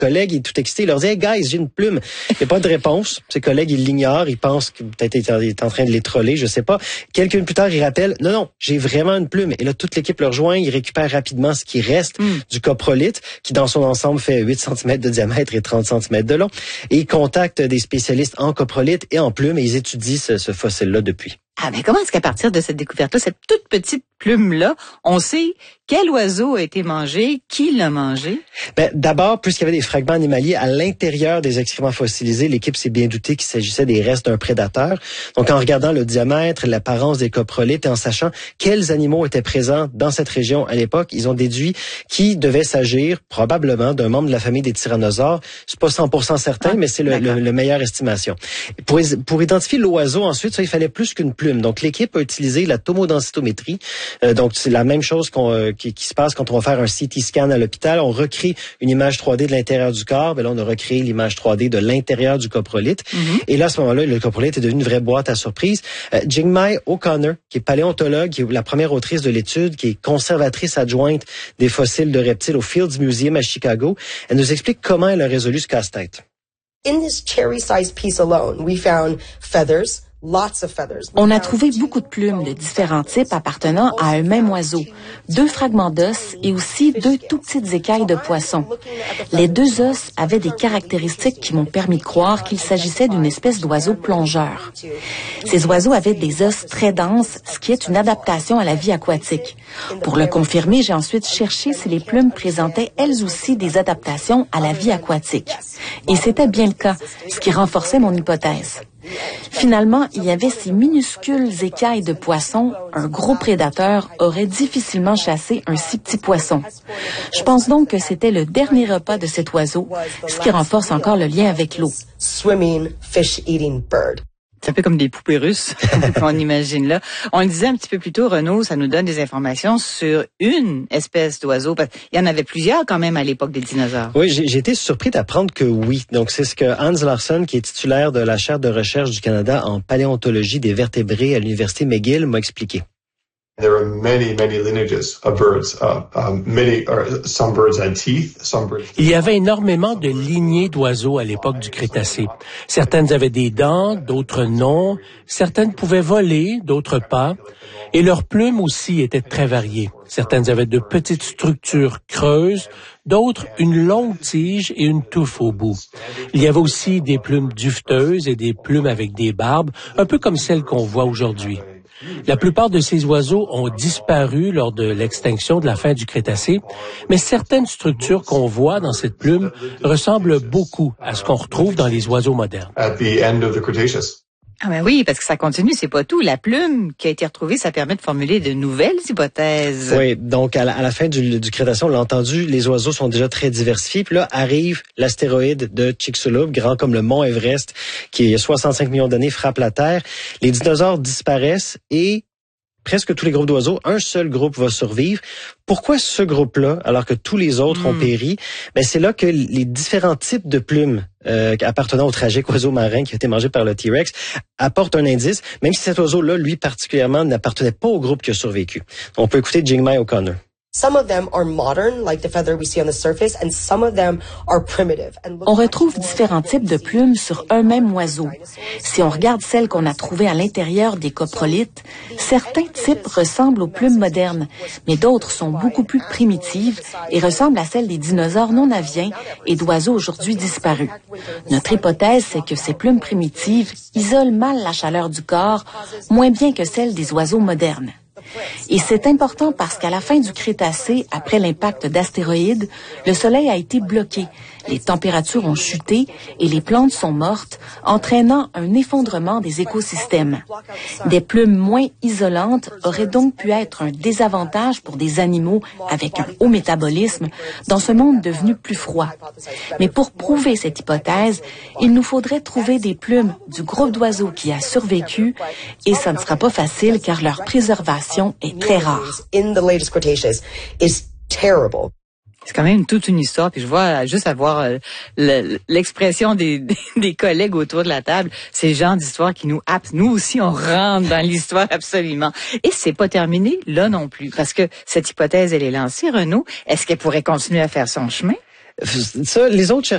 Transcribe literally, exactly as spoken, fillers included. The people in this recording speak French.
collègue est tout excité. Il leur dit « Hey guys, j'ai une plume ». Il n'y a pas de réponse. Ses collègues, ils l'ignorent. Ils pensent que peut-être il est en train de les troller, je sais pas. Quelques minutes plus tard, il rappelle « Non, non, j'ai vraiment une plume ». Et là, toute l'équipe le rejoint. Il récupère rapidement ce qui reste mm. du coprolite, qui dans son ensemble fait huit centimètres de diamètre et trente centimètres de long. Et il contacte des spécialistes en coprolite et en plume et ils étudient ce, ce fossile-là depuis. Ah, mais comment est-ce qu'à partir de cette découverte-là, cette toute petite plume-là, on sait quel oiseau a été mangé, qui l'a mangé? Ben, d'abord, puisqu'il y avait des fragments animaliers à l'intérieur des excréments fossilisés, l'équipe s'est bien doutée qu'il s'agissait des restes d'un prédateur. Donc, en regardant le diamètre, l'apparence des coprolites et en sachant quels animaux étaient présents dans cette région à l'époque, ils ont déduit qu'il devait s'agir probablement d'un membre de la famille des tyrannosaures. C'est pas cent pour cent certain, ah, mais c'est le, le, le meilleure estimation. Pour, pour identifier l'oiseau ensuite, ça, il fallait plus qu'une plume. Donc, l'équipe a utilisé la tomodensitométrie. Euh, donc, c'est la même chose qu'on, euh, qui, qui se passe quand on va faire un C T scan à l'hôpital. On recrée une image trois D de l'intérieur du corps. Ben là, on a recréé l'image trois D de l'intérieur du coprolite. Mm-hmm. Et là, à ce moment-là, le coprolite est devenu une vraie boîte à surprise. Euh, Jingmai O'Connor, qui est paléontologue, qui est la première autrice de l'étude, qui est conservatrice adjointe des fossiles de reptiles au Fields Museum à Chicago, elle nous explique comment elle a résolu ce casse-tête. In this cherry-sized piece alone, we found feathers. On a trouvé beaucoup de plumes de différents types appartenant à un même oiseau, deux fragments d'os et aussi deux tout petites écailles de poisson. Les deux os avaient des caractéristiques qui m'ont permis de croire qu'il s'agissait d'une espèce d'oiseau plongeur. Ces oiseaux avaient des os très denses, ce qui est une adaptation à la vie aquatique. Pour le confirmer, j'ai ensuite cherché si les plumes présentaient elles aussi des adaptations à la vie aquatique. Et c'était bien le cas, ce qui renforçait mon hypothèse. Finalement, il y avait ces minuscules écailles de poisson. Un gros prédateur aurait difficilement chassé un si petit poisson. Je pense donc que c'était le dernier repas de cet oiseau, ce qui renforce encore le lien avec l'eau. C'est un peu comme des poupées russes qu'on imagine là. On le disait un petit peu plus tôt, Renaud, ça nous donne des informations sur une espèce d'oiseau. Il y en avait plusieurs quand même à l'époque des dinosaures. Oui, j'ai, j'ai été surpris d'apprendre que oui. Donc, c'est ce que Hans Larsson, qui est titulaire de la chaire de recherche du Canada en paléontologie des vertébrés à l'Université McGill, m'a expliqué. There are many, many lineages of birds. Uh, um, many, or some birds had teeth, some birds. Il y avait énormément de lignées d'oiseaux à l'époque du Crétacé. Certaines avaient des dents, d'autres non. Certaines pouvaient voler, d'autres pas. Et leurs plumes aussi étaient très variées. Certaines avaient de petites structures creuses, d'autres une longue tige et une touffe au bout. Il y avait aussi des plumes duveteuses et des plumes avec des barbes, un peu comme celles qu'on voit aujourd'hui. La plupart de ces oiseaux ont disparu lors de l'extinction de la fin du Crétacé, mais certaines structures qu'on voit dans cette plume ressemblent beaucoup à ce qu'on retrouve dans les oiseaux modernes. At the end of the Cretaceous. Ah ben oui, parce que ça continue, c'est pas tout. La plume qui a été retrouvée, ça permet de formuler de nouvelles hypothèses. Oui, donc à la, à la fin du, du Crétacé, on l'a entendu, les oiseaux sont déjà très diversifiés. Puis là, arrive l'astéroïde de Chicxulub, grand comme le mont Everest, qui, il y a soixante-cinq millions d'années, frappe la Terre. Les dinosaures disparaissent et presque tous les groupes d'oiseaux, un seul groupe va survivre. Pourquoi ce groupe-là, alors que tous les autres mmh. ont péri? Ben, c'est là que les différents types de plumes euh, appartenant au tragique oiseau marin qui a été mangé par le T-Rex apportent un indice, même si cet oiseau-là, lui particulièrement, n'appartenait pas au groupe qui a survécu. On peut écouter Jingmai O'Connor. Some of them are modern, like the feather we see on the surface, and some of them are primitive. On retrouve différents types de plumes sur un même oiseau. Si on regarde celles qu'on a trouvées à l'intérieur des coprolites, certains types ressemblent aux plumes modernes, mais d'autres sont beaucoup plus primitives et ressemblent à celles des dinosaures non aviens et d'oiseaux aujourd'hui disparus. Notre hypothèse, c'est que ces plumes primitives isolent mal la chaleur du corps, moins bien que celles des oiseaux modernes. Et c'est important parce qu'à la fin du Crétacé, après l'impact d'astéroïdes, le Soleil a été bloqué, les températures ont chuté et les plantes sont mortes, entraînant un effondrement des écosystèmes. Des plumes moins isolantes auraient donc pu être un désavantage pour des animaux avec un haut métabolisme dans ce monde devenu plus froid. Mais pour prouver cette hypothèse, il nous faudrait trouver des plumes du groupe d'oiseaux qui a survécu et ça ne sera pas facile car leur préservation est très rare. C'est quand même toute une histoire, puis je vois juste avoir euh, l'expression des, des, des collègues autour de la table, ces genres d'histoires qui nous happent. Nous aussi, on rentre dans l'histoire absolument. Et c'est pas terminé là non plus, parce que cette hypothèse, elle est lancée, Renaud. Est-ce qu'elle pourrait continuer à faire son chemin? Ça, les autres chercheurs